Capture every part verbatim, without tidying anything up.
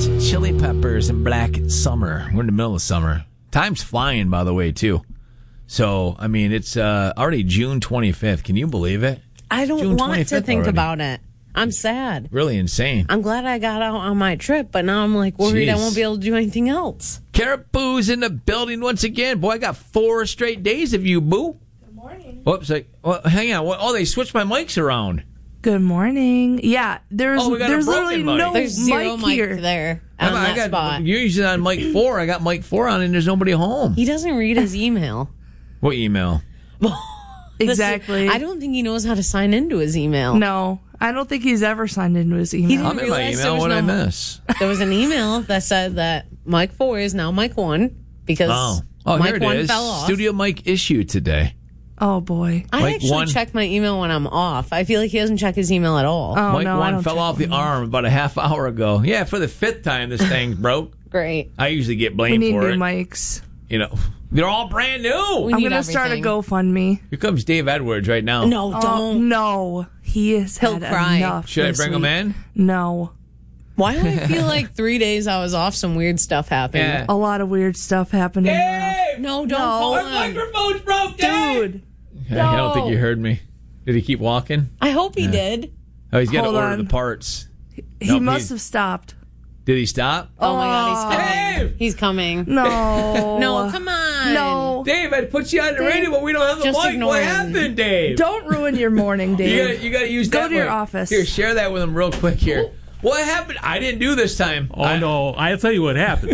Chili Peppers and Black Summer. We're in the middle of summer. Time's flying, by the way, too. So, I mean, it's uh, already June twenty-fifth. Can you believe it? I don't June want to think already. about it. I'm sad. Really insane. I'm glad I got out on my trip, but now I'm like worried Jeez. I won't be able to do anything else. Caribou's in the building once again. Boy, I got four straight days of you, boo. Good morning. Whoops. Like, well, hang on. Oh, they switched my mics around. Good morning. Yeah, there's Oh, we got a there's broken literally mic. no There's zero mic mic here. there on I that got, spot. You're usually on mic four. I got mic four on, and there's nobody home. He doesn't read his email. What email? Exactly. I don't think he knows how to sign into his email. No, I don't think he's ever signed into his email. didn't I'm in my realize there email. was What did no- I miss? There was an email that said that mic four is now mic one because Oh, oh mic here it one is. fell off. Studio mic issue today. Oh boy. I Mic actually one- check my email when I'm off. I feel like he doesn't check his email at all. Oh mic no, I one don't fell check off the email. arm about a half hour ago. Yeah, for the fifth time this thing's broke. Great. I usually get We blamed need for new it. mics. You know, they're all brand new. We I'm need gonna start a everything. GoFundMe. Here comes Dave Edwards right now. No, Oh, don't. no, he has He'll had cry. enough. Should I this bring him week. in? No, Why do I feel like three days I was off, some weird stuff happened? Yeah. a lot of weird stuff happening. Dave! No, don't No. call My him. microphone's broke, Dave! Dude, I don't think no. you heard me. Did he keep walking? I hope he did. Oh, he's got to Hold order on. the parts. he Nope, must he's- have stopped. Did he stop? Oh, my God, he's coming. Dave! He's coming. No, No, come on. no. Dave, I put you on the Dave, radio, but we don't have the just mic. ignore What him. happened, Dave? Don't ruin your morning, You Dave. gotta, you gotta use Go that to your mic. office. Here, share that with him real quick here. What happened? I didn't do this time. Oh, I- no. I'll tell you what happened.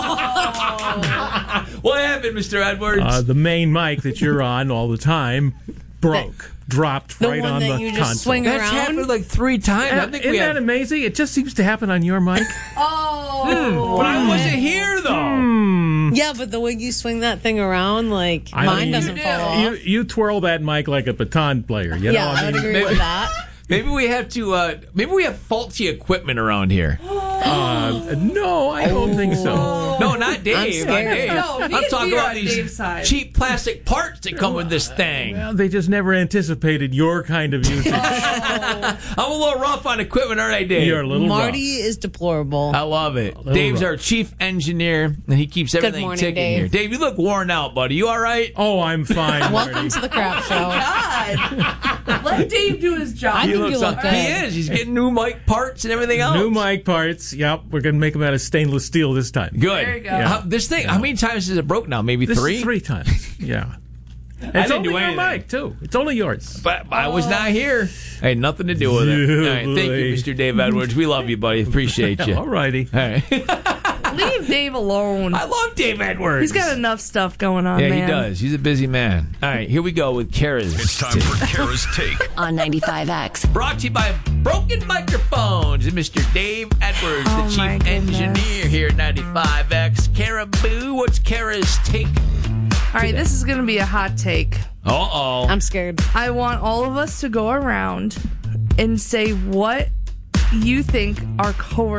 What happened, Mister Edwards? Uh, the main mic that you're on all the time broke, dropped The right one on that the you just console. swing That's around. happened like three times. I Uh, think Isn't we that have. amazing? It just seems to happen on your mic. Oh, But I wasn't here though. Yeah, but the way you swing that thing around, like, I mine mean, doesn't you fall off. You, you twirl that mic like a baton player. You yeah, know, I would agree maybe- with that. Maybe we have to. Uh, maybe we have faulty equipment around here. Uh, no, I don't think so. No, not Dave. Not scared. Dave. No, I'm he'd talking be about on these Dave's side. cheap plastic parts that come with this thing. Well, they just never anticipated your kind of usage. I'm a little rough on equipment, aren't I, Dave? You're a little Marty is deplorable. I love it. little Dave's rough. our chief engineer, and he keeps everything morning, ticking Dave. here. Dave, you look worn out, buddy. You all right? Oh, I'm fine, Welcome Marty. to the crap show. God. Let Dave do his job. I think you looks look up- good. He is. He's getting new mic parts and everything else. New mic parts. Yep, we're going to make them out of stainless steel this time. Good. There you go. Yeah. How- this thing, how many times has it broke now? Maybe This three? is three times. Yeah. It's didn't only do your anything. mic, too. It's only yours. But I was not here. I had nothing to do with it. Yeah, All right, thank you, boy. Mister Dave Edwards. We love you, buddy. Appreciate you. All righty. All right. Leave Dave alone. I love Dave Edwards. He's got enough stuff going on, Yeah, man. he does. He's a busy man. All right, here we go with Kara's. It's time for Kara's Take. on ninety-five X. Brought to you by Broken Microphones and Mister Dave Edwards, Oh, the my chief goodness. engineer here at ninety-five X. Caribou, what's Kara's take? All right, this is going to be a hot take. Uh-oh. I'm scared. I want all of us to go around and say what you think our coworkers